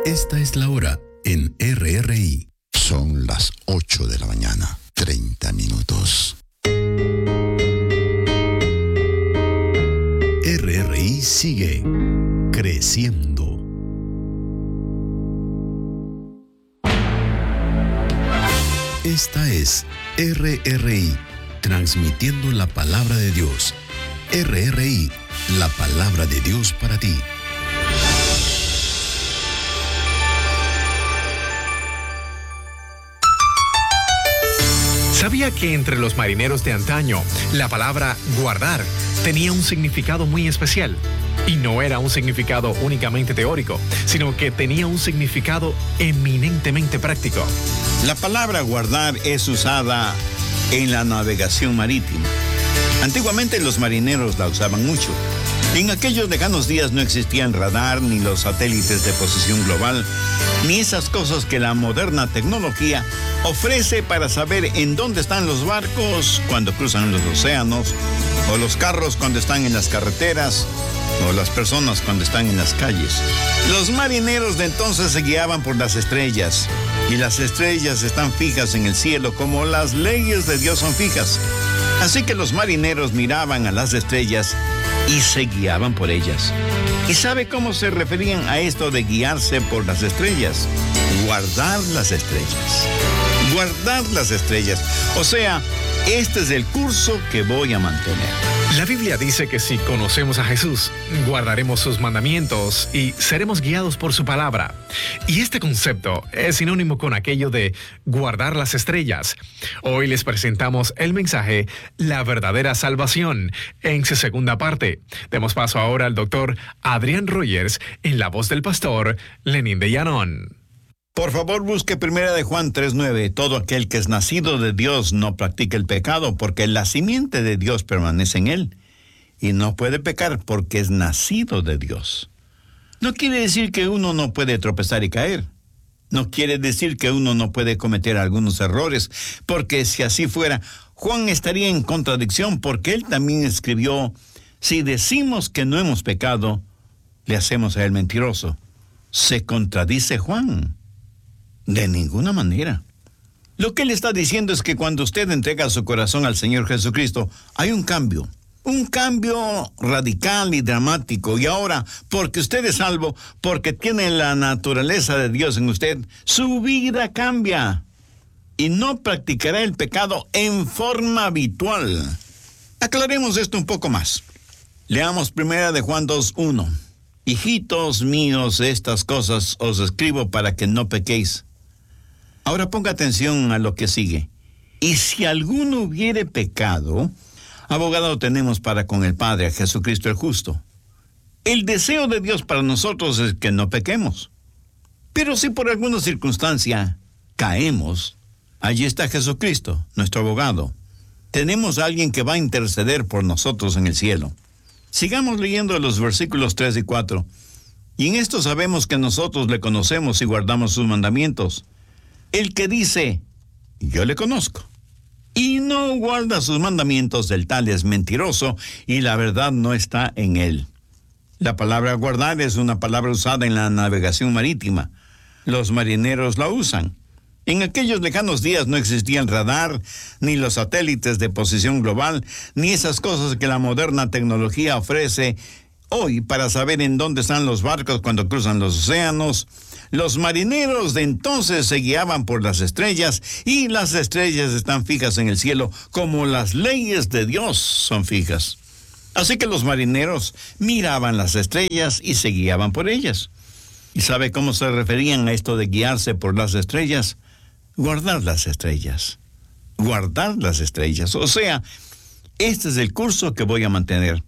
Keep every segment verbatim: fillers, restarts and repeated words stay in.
Esta es la hora en R R I. Son las ocho de la mañana, treinta minutos. R R I sigue creciendo. Esta es R R I, transmitiendo la palabra de Dios. R R I, la palabra de Dios para ti. ¿Sabía que entre los marineros de antaño, la palabra guardar tenía un significado muy especial? Y no era un significado únicamente teórico, sino que tenía un significado eminentemente práctico. La palabra guardar es usada en la navegación marítima. Antiguamente los marineros la usaban mucho. En aquellos lejanos días no existían radar, ni los satélites de posición global, ni esas cosas que la moderna tecnología ofrece para saber en dónde están los barcos cuando cruzan los océanos, o los carros cuando están en las carreteras, o las personas cuando están en las calles. Los marineros de entonces se guiaban por las estrellas, y las estrellas están fijas en el cielo como las leyes de Dios son fijas. Así que los marineros miraban a las estrellas y se guiaban por ellas. ¿Y sabe cómo se referían a esto de guiarse por las estrellas? Guardar las estrellas. Guardar las estrellas. O sea, este es el curso que voy a mantener. La Biblia dice que si conocemos a Jesús, guardaremos sus mandamientos y seremos guiados por su palabra. Y este concepto es sinónimo con aquello de guardar las estrellas. Hoy les presentamos el mensaje La verdadera salvación en su segunda parte. Demos paso ahora al doctor Adrián Rogers en la voz del pastor Lenín de Llanón. Por favor, busque primera de Juan tres nueve. Todo aquel que es nacido de Dios no practica el pecado, porque la simiente de Dios permanece en él. Y no puede pecar porque es nacido de Dios. No quiere decir que uno no puede tropezar y caer. No quiere decir que uno no puede cometer algunos errores, porque si así fuera, Juan estaría en contradicción, porque él también escribió: si decimos que no hemos pecado, le hacemos a él mentiroso. ¿Se contradice Juan? De ninguna manera. Lo que él está diciendo es que cuando usted entrega su corazón al Señor Jesucristo, hay un cambio. Un cambio radical y dramático. Y ahora, porque usted es salvo, porque tiene la naturaleza de Dios en usted, su vida cambia. Y no practicará el pecado en forma habitual. Aclaremos esto un poco más. Leamos primera de Juan dos uno. Hijitos míos, estas cosas os escribo para que no pequéis. Ahora ponga atención a lo que sigue. Y si alguno hubiere pecado, abogado tenemos para con el Padre, a Jesucristo el justo. El deseo de Dios para nosotros es que no pequemos. Pero si por alguna circunstancia caemos, allí está Jesucristo, nuestro abogado. Tenemos a alguien que va a interceder por nosotros en el cielo. Sigamos leyendo los versículos tres y cuatro. Y en esto sabemos que nosotros le conocemos y guardamos sus mandamientos. El que dice, yo le conozco, y no guarda sus mandamientos, del tal es mentiroso, y la verdad no está en él. La palabra guardar es una palabra usada en la navegación marítima. Los marineros la usan. En aquellos lejanos días no existían radar, ni los satélites de posición global, ni esas cosas que la moderna tecnología ofrece hoy para saber en dónde están los barcos cuando cruzan los océanos. Los marineros de entonces se guiaban por las estrellas, y las estrellas están fijas en el cielo como las leyes de Dios son fijas. Así que los marineros miraban las estrellas y se guiaban por ellas. ¿Y sabe cómo se referían a esto de guiarse por las estrellas? Guardar las estrellas. Guardar las estrellas. O sea, este es el curso que voy a mantener.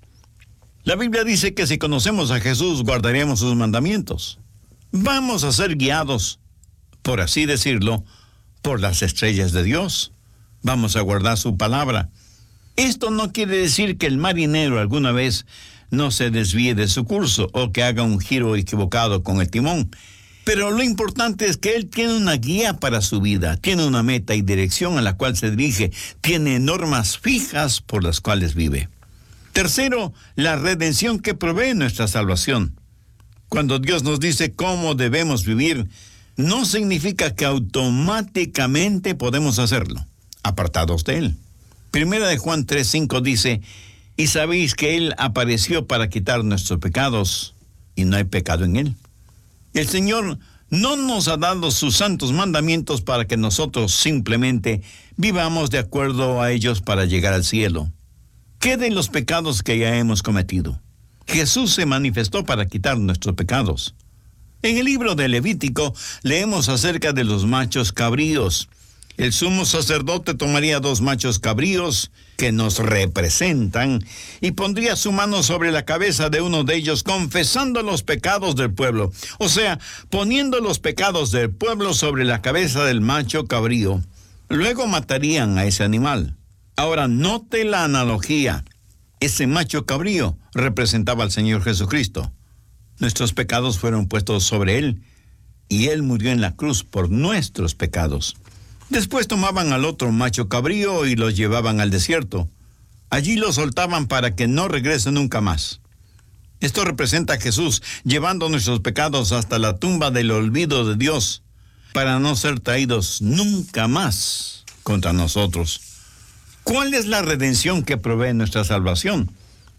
La Biblia dice que si conocemos a Jesús, guardaremos sus mandamientos. Vamos a ser guiados, por así decirlo, por las estrellas de Dios. Vamos a guardar su palabra. Esto no quiere decir que el marinero alguna vez no se desvíe de su curso o que haga un giro equivocado con el timón. Pero lo importante es que él tiene una guía para su vida, tiene una meta y dirección a la cual se dirige, tiene normas fijas por las cuales vive. Tercero, la redención que provee nuestra salvación. Cuando Dios nos dice cómo debemos vivir, no significa que automáticamente podemos hacerlo, apartados de Él. Primera de Juan tres cinco dice, y sabéis que Él apareció para quitar nuestros pecados, y no hay pecado en Él. El Señor no nos ha dado sus santos mandamientos para que nosotros simplemente vivamos de acuerdo a ellos para llegar al cielo. ¿Qué de los pecados que ya hemos cometido? Jesús se manifestó para quitar nuestros pecados. En el libro de Levítico leemos acerca de los machos cabríos. El sumo sacerdote tomaría dos machos cabríos que nos representan y pondría su mano sobre la cabeza de uno de ellos, confesando los pecados del pueblo. O sea, poniendo los pecados del pueblo sobre la cabeza del macho cabrío. Luego matarían a ese animal. Ahora, note la analogía. Ese macho cabrío representaba al Señor Jesucristo. Nuestros pecados fueron puestos sobre Él, y Él murió en la cruz por nuestros pecados. Después tomaban al otro macho cabrío y lo llevaban al desierto. Allí lo soltaban para que no regrese nunca más. Esto representa a Jesús llevando nuestros pecados hasta la tumba del olvido de Dios, para no ser traídos nunca más contra nosotros. ¿Cuál es la redención que provee nuestra salvación?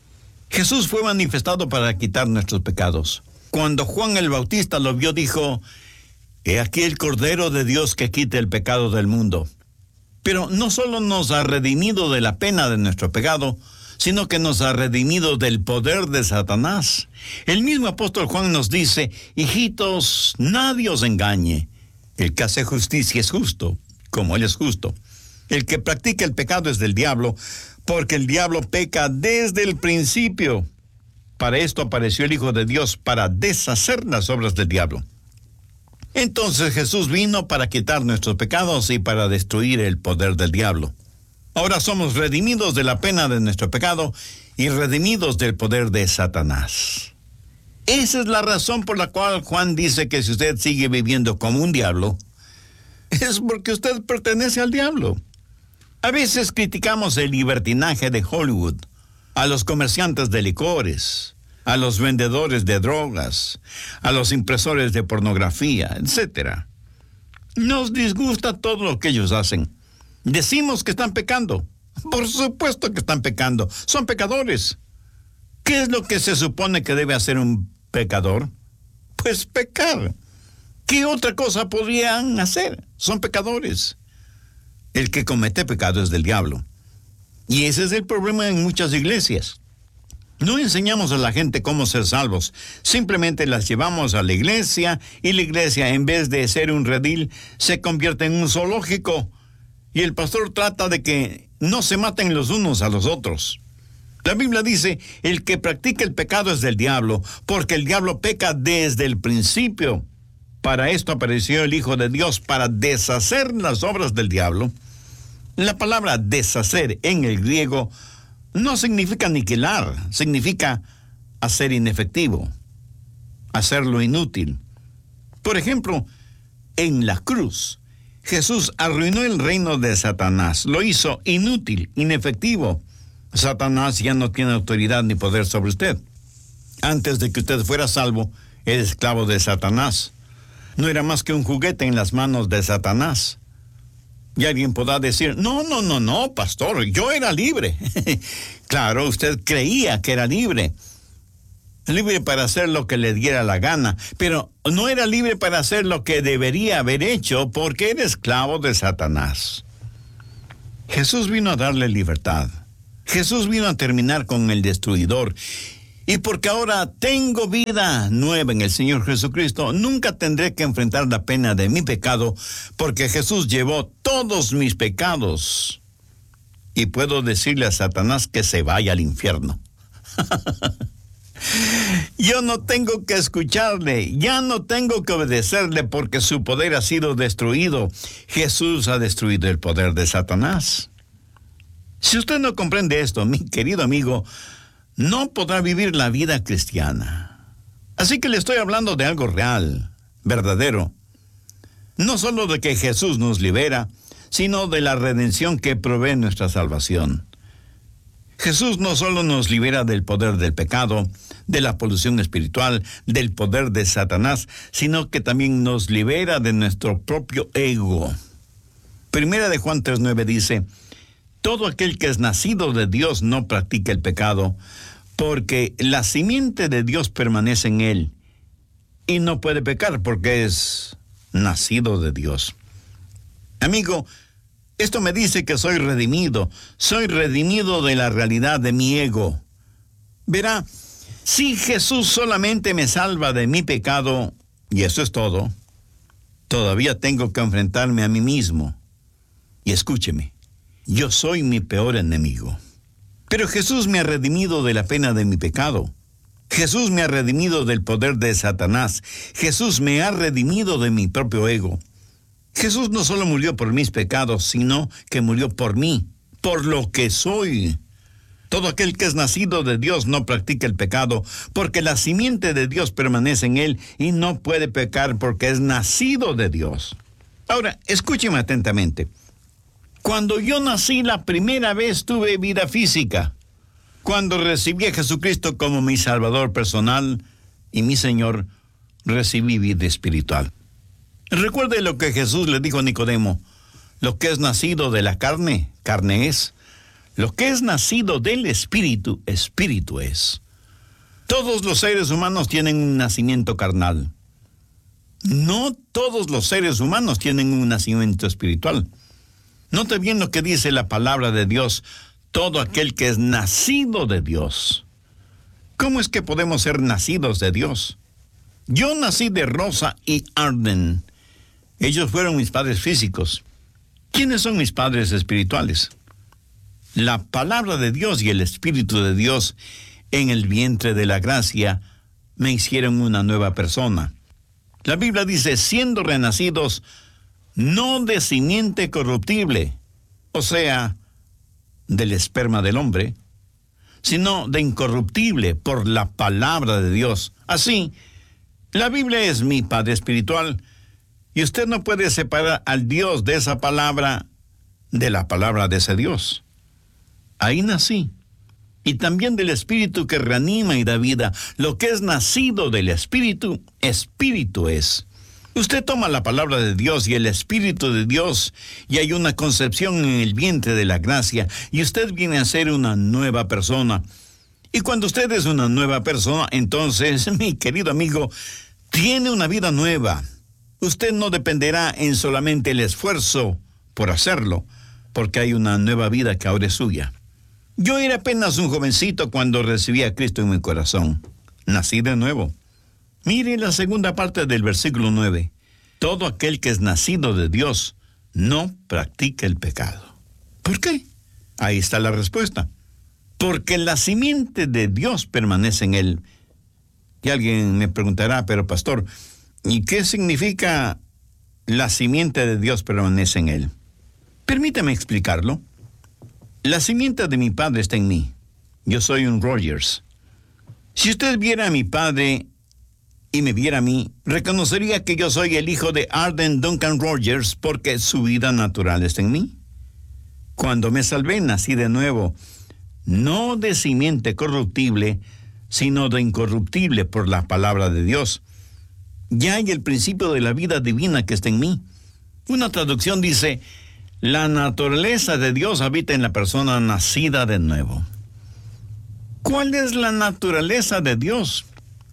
Jesús fue manifestado para quitar nuestros pecados. Cuando Juan el Bautista lo vio, dijo, «He aquí el Cordero de Dios que quita el pecado del mundo». Pero no solo nos ha redimido de la pena de nuestro pecado, sino que nos ha redimido del poder de Satanás. El mismo apóstol Juan nos dice, «Hijitos, nadie os engañe. El que hace justicia es justo, como Él es justo. El que practica el pecado es del diablo, porque el diablo peca desde el principio. Para esto apareció el Hijo de Dios, para deshacer las obras del diablo». Entonces Jesús vino para quitar nuestros pecados y para destruir el poder del diablo. Ahora somos redimidos de la pena de nuestro pecado y redimidos del poder de Satanás. Esa es la razón por la cual Juan dice que si usted sigue viviendo como un diablo, es porque usted pertenece al diablo. A veces criticamos el libertinaje de Hollywood, a los comerciantes de licores, a los vendedores de drogas, a los impresores de pornografía, etcétera. Nos disgusta todo lo que ellos hacen. Decimos que están pecando. Por supuesto que están pecando. Son pecadores. ¿Qué es lo que se supone que debe hacer un pecador? Pues pecar. ¿Qué otra cosa podrían hacer? Son pecadores. El que comete pecado es del diablo. Y ese es el problema en muchas iglesias. No enseñamos a la gente cómo ser salvos. Simplemente las llevamos a la iglesia y la iglesia, en vez de ser un redil, se convierte en un zoológico. Y el pastor trata de que no se maten los unos a los otros. La Biblia dice, el que practica el pecado es del diablo, porque el diablo peca desde el principio. Para esto apareció el Hijo de Dios, para deshacer las obras del diablo. La palabra deshacer en el griego no significa aniquilar, significa hacer inefectivo, hacerlo inútil. Por ejemplo, en la cruz, Jesús arruinó el reino de Satanás, lo hizo inútil, inefectivo. Satanás ya no tiene autoridad ni poder sobre usted. Antes de que usted fuera salvo, era esclavo de Satanás. No era más que un juguete en las manos de Satanás. Y alguien podrá decir, no, no, no, no, pastor, yo era libre. Claro, usted creía que era libre. Libre para hacer lo que le diera la gana, pero no era libre para hacer lo que debería haber hecho porque era esclavo de Satanás. Jesús vino a darle libertad. Jesús vino a terminar con el destruidor. Y porque ahora tengo vida nueva en el Señor Jesucristo, nunca tendré que enfrentar la pena de mi pecado, porque Jesús llevó todos mis pecados. Y puedo decirle a Satanás que se vaya al infierno. Yo no tengo que escucharle, ya no tengo que obedecerle, porque su poder ha sido destruido. Jesús ha destruido el poder de Satanás. Si usted no comprende esto, mi querido amigo, no podrá vivir la vida cristiana. Así que le estoy hablando de algo real, verdadero. No solo de que Jesús nos libera, sino de la redención que provee nuestra salvación. Jesús no solo nos libera del poder del pecado, de la polución espiritual, del poder de Satanás, sino que también nos libera de nuestro propio ego. Primera de Juan tres nueve dice, todo aquel que es nacido de Dios no practica el pecado, porque la simiente de Dios permanece en él, y no puede pecar porque es nacido de Dios. Amigo, esto me dice que soy redimido, soy redimido de la realidad de mi ego. Verá, si Jesús solamente me salva de mi pecado, y eso es todo, todavía tengo que enfrentarme a mí mismo. Y escúcheme, yo soy mi peor enemigo. Pero Jesús me ha redimido de la pena de mi pecado. Jesús me ha redimido del poder de Satanás. Jesús me ha redimido de mi propio ego. Jesús no solo murió por mis pecados, sino que murió por mí, por lo que soy. Todo aquel que es nacido de Dios no practica el pecado, porque la simiente de Dios permanece en él y no puede pecar porque es nacido de Dios. Ahora, escúcheme atentamente. Cuando yo nací la primera vez tuve vida física. Cuando recibí a Jesucristo como mi Salvador personal y mi Señor, recibí vida espiritual. Recuerde lo que Jesús le dijo a Nicodemo, lo que es nacido de la carne, carne es. Lo que es nacido del Espíritu, Espíritu es. Todos los seres humanos tienen un nacimiento carnal. No todos los seres humanos tienen un nacimiento espiritual. Note bien lo que dice la palabra de Dios, todo aquel que es nacido de Dios. ¿Cómo es que podemos ser nacidos de Dios? Yo nací de Rosa y Arden. Ellos fueron mis padres físicos. ¿Quiénes son mis padres espirituales? La palabra de Dios y el Espíritu de Dios en el vientre de la gracia me hicieron una nueva persona. La Biblia dice, siendo renacidos, no de simiente corruptible, o sea, del esperma del hombre, sino de incorruptible por la palabra de Dios. Así, la Biblia es mi Padre espiritual, y usted no puede separar al Dios de esa palabra de la palabra de ese Dios. Ahí nací, y también del Espíritu que reanima y da vida. Lo que es nacido del Espíritu, Espíritu es. Usted toma la palabra de Dios y el Espíritu de Dios, y hay una concepción en el vientre de la gracia, y usted viene a ser una nueva persona. Y cuando usted es una nueva persona, entonces, mi querido amigo, tiene una vida nueva. Usted no dependerá en solamente el esfuerzo por hacerlo, porque hay una nueva vida que ahora es suya. Yo era apenas un jovencito cuando recibí a Cristo en mi corazón. Nací de nuevo. Mire la segunda parte del versículo nueve. Todo aquel que es nacido de Dios no practica el pecado. ¿Por qué? Ahí está la respuesta. Porque la simiente de Dios permanece en él. Y alguien me preguntará, pero pastor, ¿y qué significa la simiente de Dios permanece en él? Permítame explicarlo. La simiente de mi padre está en mí. Yo soy un Rogers. Si usted viera a mi padre y me viera a mí, reconocería que yo soy el hijo de Arden Duncan Rogers porque su vida natural está en mí. Cuando me salvé, nací de nuevo, no de simiente corruptible, sino de incorruptible por la palabra de Dios. Ya hay el principio de la vida divina que está en mí. Una traducción dice, la naturaleza de Dios habita en la persona nacida de nuevo. ¿Cuál es la naturaleza de Dios?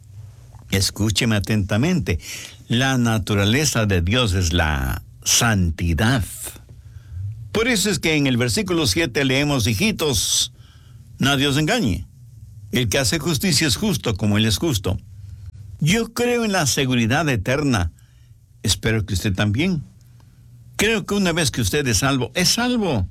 Escúcheme atentamente. La naturaleza de Dios es la santidad. Por eso es que en el versículo siete leemos, hijitos, nadie os engañe. El que hace justicia es justo como Él es justo. Yo creo en la seguridad eterna. Espero que usted también. Creo que una vez que usted es salvo, es salvo.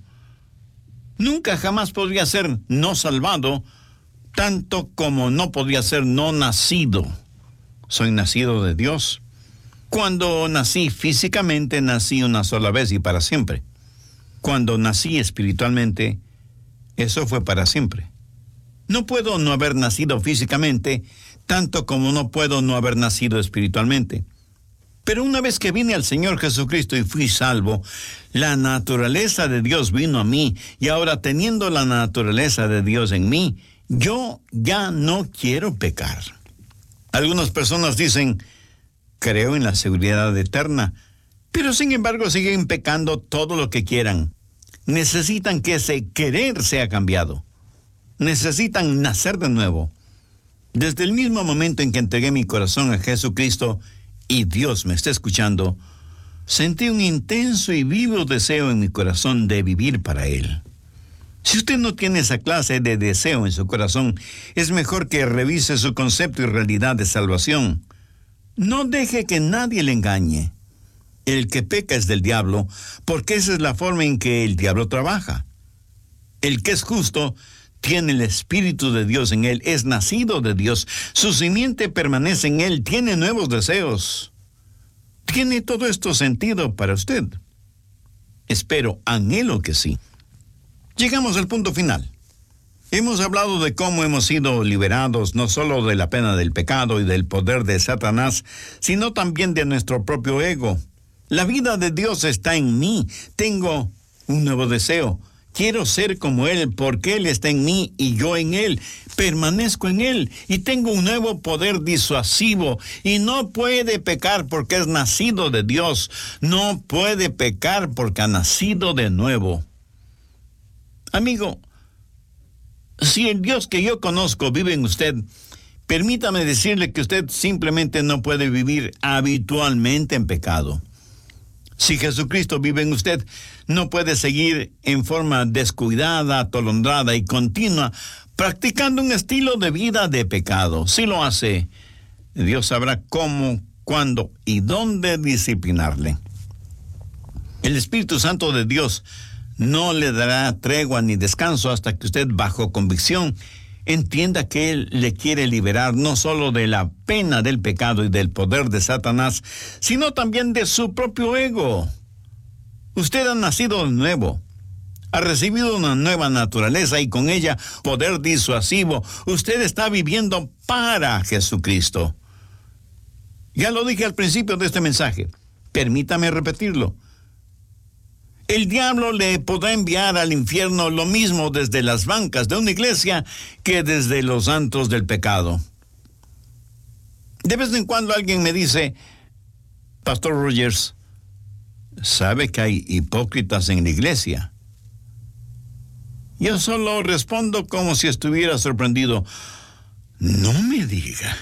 Nunca jamás podría ser no salvado, tanto como no podría ser no nacido. Soy nacido de Dios. Cuando nací físicamente, nací una sola vez y para siempre. Cuando nací espiritualmente, eso fue para siempre. No puedo no haber nacido físicamente, tanto como no puedo no haber nacido espiritualmente. Pero una vez que vine al Señor Jesucristo y fui salvo, la naturaleza de Dios vino a mí, y ahora teniendo la naturaleza de Dios en mí, yo ya no quiero pecar. Algunas personas dicen, creo en la seguridad eterna, pero sin embargo siguen pecando todo lo que quieran. Necesitan que ese querer sea cambiado. Necesitan nacer de nuevo. Desde el mismo momento en que entregué mi corazón a Jesucristo, y Dios me está escuchando, sentí un intenso y vivo deseo en mi corazón de vivir para Él. Si usted no tiene esa clase de deseo en su corazón, es mejor que revise su concepto y realidad de salvación. No deje que nadie le engañe. El que peca es del diablo, porque esa es la forma en que el diablo trabaja. El que es justo tiene el Espíritu de Dios en él, es nacido de Dios, su simiente permanece en él, tiene nuevos deseos. ¿Tiene todo esto sentido para usted? Espero, anhelo que sí. Llegamos al punto final. Hemos hablado de cómo hemos sido liberados no solo de la pena del pecado y del poder de Satanás, sino también de nuestro propio ego. La vida de Dios está en mí. Tengo un nuevo deseo. Quiero ser como Él porque Él está en mí y yo en Él. Permanezco en Él y tengo un nuevo poder disuasivo. Y no puede pecar porque es nacido de Dios. No puede pecar porque ha nacido de nuevo. Amigo, si el Dios que yo conozco vive en usted, permítame decirle que usted simplemente no puede vivir habitualmente en pecado. Si Jesucristo vive en usted, no puede seguir en forma descuidada, atolondrada y continua, practicando un estilo de vida de pecado. Si lo hace, Dios sabrá cómo, cuándo y dónde disciplinarle. El Espíritu Santo de Dios no le dará tregua ni descanso hasta que usted, bajo convicción, entienda que Él le quiere liberar no solo de la pena del pecado y del poder de Satanás, sino también de su propio ego. Usted ha nacido de nuevo, ha recibido una nueva naturaleza y con ella poder disuasivo. Usted está viviendo para Jesucristo. Ya lo dije al principio de este mensaje, permítame repetirlo. El diablo le podrá enviar al infierno lo mismo desde las bancas de una iglesia que desde los antros del pecado. De vez en cuando alguien me dice, Pastor Rogers, ¿sabe que hay hipócritas en la iglesia? Yo solo respondo como si estuviera sorprendido. No me diga.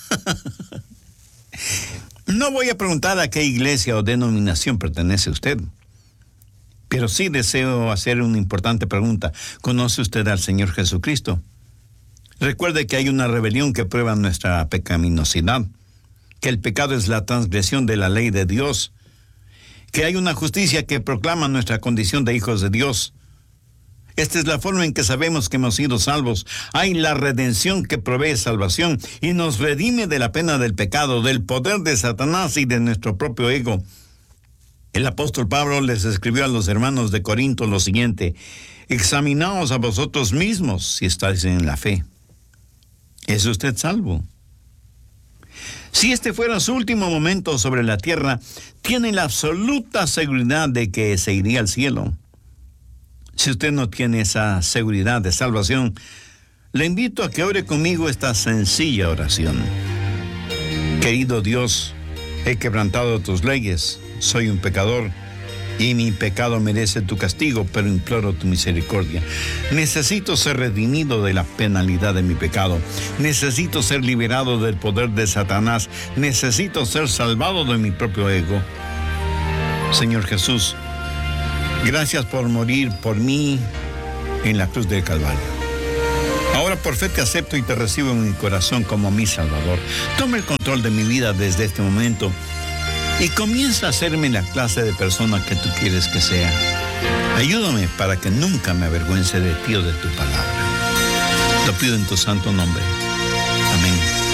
No voy a preguntar a qué iglesia o denominación pertenece usted. Pero sí deseo hacer una importante pregunta. ¿Conoce usted al Señor Jesucristo? Recuerde que hay una rebelión que prueba nuestra pecaminosidad, que el pecado es la transgresión de la ley de Dios, que hay una justicia que proclama nuestra condición de hijos de Dios. Esta es la forma en que sabemos que hemos sido salvos. Hay la redención que provee salvación y nos redime de la pena del pecado, del poder de Satanás y de nuestro propio ego. El apóstol Pablo les escribió a los hermanos de Corinto lo siguiente: examinaos a vosotros mismos si estáis en la fe. ¿Es usted salvo? Si este fuera su último momento sobre la tierra, tiene la absoluta seguridad de que se iría al cielo. Si usted no tiene esa seguridad de salvación, le invito a que ore conmigo esta sencilla oración. Querido Dios, he quebrantado tus leyes. Soy un pecador y mi pecado merece tu castigo, pero imploro tu misericordia. Necesito ser redimido de la penalidad de mi pecado. Necesito ser liberado del poder de Satanás. Necesito ser salvado de mi propio ego. Señor Jesús, gracias por morir por mí en la cruz del Calvario. Ahora por fe te acepto y te recibo en mi corazón como mi Salvador. Toma el control de mi vida desde este momento y comienza a hacerme la clase de persona que tú quieres que sea. Ayúdame para que nunca me avergüence de ti o de tu palabra. Lo pido en tu santo nombre. Amén.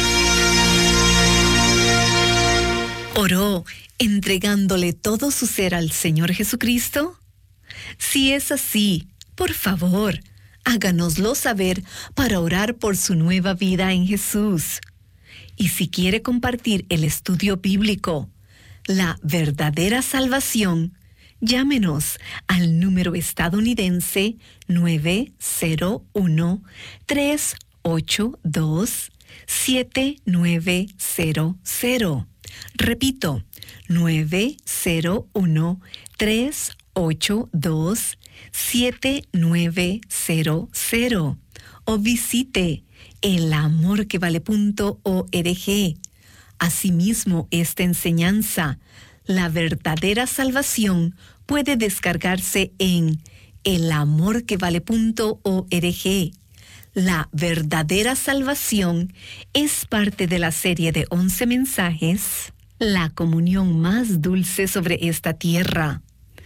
¿Oró entregándole todo su ser al Señor Jesucristo? Si es así, por favor, háganoslo saber para orar por su nueva vida en Jesús. Y si quiere compartir el estudio bíblico, la verdadera salvación, llámenos al número estadounidense nueve cero uno, tres ocho dos, siete nueve cero cero. Repito, nueve cero uno, tres ocho dos, siete nueve cero cero. O visite el amor que vale punto org. Asimismo, esta enseñanza, la verdadera salvación, puede descargarse en el amor que vale punto org. La verdadera salvación es parte de la serie de once mensajes, la comunión más dulce sobre esta tierra.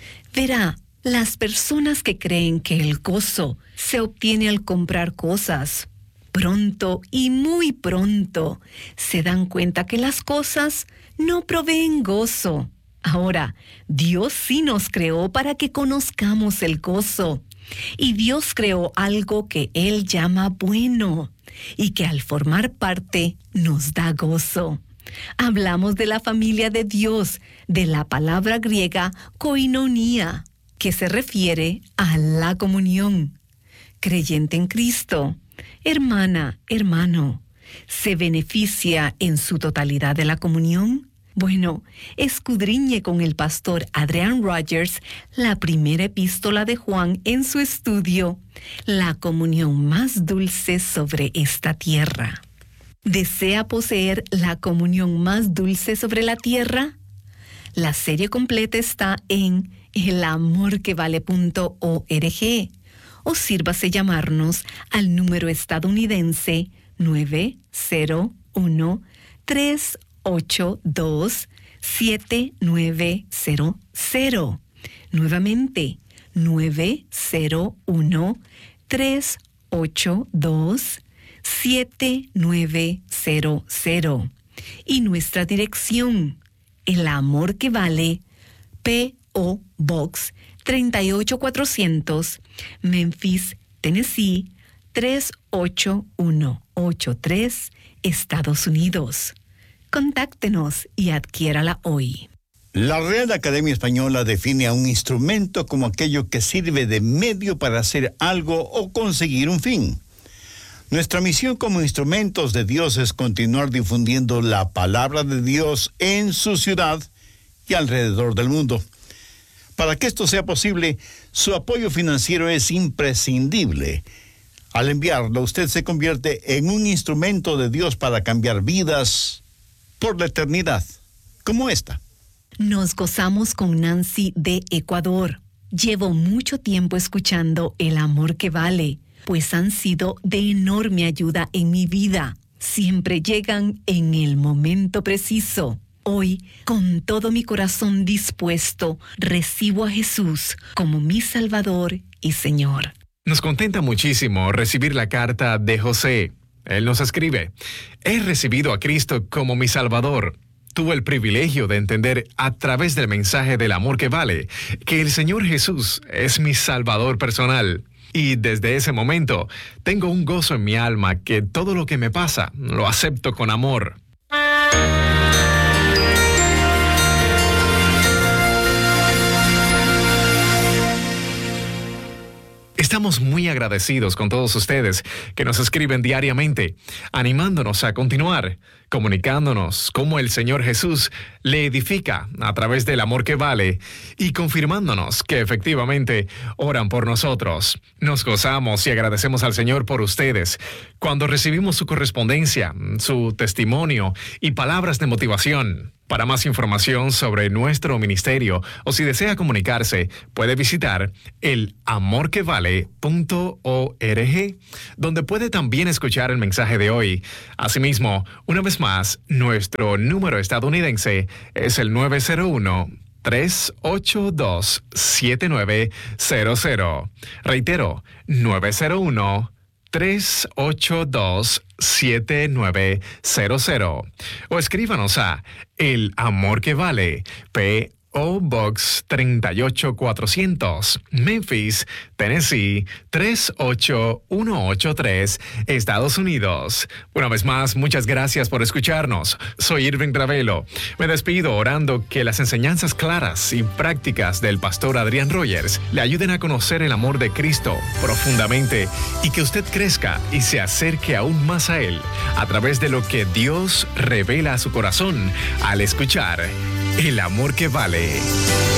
Verá, las personas que creen que el gozo se obtiene al comprar cosas, pronto y muy pronto se dan cuenta que las cosas no proveen gozo. Ahora, Dios sí nos creó para que conozcamos el gozo. Y Dios creó algo que Él llama bueno y que al formar parte nos da gozo. Hablamos de la familia de Dios, de la palabra griega koinonia, que se refiere a la comunión. Creyente en Cristo, hermana, hermano, ¿se beneficia en su totalidad de la comunión? Bueno, escudriñe con el pastor Adrian Rogers la primera epístola de Juan en su estudio, La comunión más dulce sobre esta tierra. ¿Desea poseer la comunión más dulce sobre la tierra? La serie completa está en el amor que vale punto org o sírvase llamarnos al número estadounidense nueve cero uno, tres ocho dos, siete nueve cero cero. Nuevamente, nueve cero uno, tres ocho dos, siete nueve cero cero. Y nuestra dirección, El Amor que Vale, P O Box tres ocho cuatrocientos, Memphis, Tennessee tres ocho uno ocho tres, Estados Unidos. Contáctenos y adquiérala hoy. La Real Academia Española define a un instrumento como aquello que sirve de medio para hacer algo o conseguir un fin. Nuestra misión como instrumentos de Dios es continuar difundiendo la palabra de Dios en su ciudad y alrededor del mundo. Para que esto sea posible, su apoyo financiero es imprescindible. Al enviarlo, usted se convierte en un instrumento de Dios para cambiar vidas por la eternidad, como esta. Nos gozamos con Nancy de Ecuador. Llevo mucho tiempo escuchando El Amor que Vale, pues han sido de enorme ayuda en mi vida. Siempre llegan en el momento preciso. Hoy, con todo mi corazón dispuesto, recibo a Jesús como mi Salvador y Señor. Nos contenta muchísimo recibir la carta de José. Él nos escribe: he recibido a Cristo como mi Salvador. Tuve el privilegio de entender a través del mensaje del amor que vale que el Señor Jesús es mi Salvador personal. Y desde ese momento tengo un gozo en mi alma que todo lo que me pasa lo acepto con amor. Estamos muy agradecidos con todos ustedes que nos escriben diariamente, animándonos a continuar, comunicándonos cómo el Señor Jesús le edifica a través del amor que vale y confirmándonos que efectivamente oran por nosotros. Nos gozamos y agradecemos al Señor por ustedes cuando recibimos su correspondencia, su testimonio y palabras de motivación. Para más información sobre nuestro ministerio o si desea comunicarse, puede visitar el amor que vale punto org, donde puede también escuchar el mensaje de hoy. Asimismo, una vez más, nuestro número estadounidense es el nueve cero uno, tres ocho dos, siete nueve cero cero. Reitero, nueve cero uno, tres ocho dos, siete nueve cero cero. O escríbanos a El Amor que Vale, P O Box treinta y ocho cuatrocientos, Memphis, Tennessee tres ocho uno ocho tres, Estados Unidos. Una vez más, muchas gracias por escucharnos. Soy Irving Ravelo. Me despido orando que las enseñanzas claras y prácticas del pastor Adrián Rogers le ayuden a conocer el amor de Cristo profundamente y que usted crezca y se acerque aún más a Él a través de lo que Dios revela a su corazón al escuchar El Amor que Vale.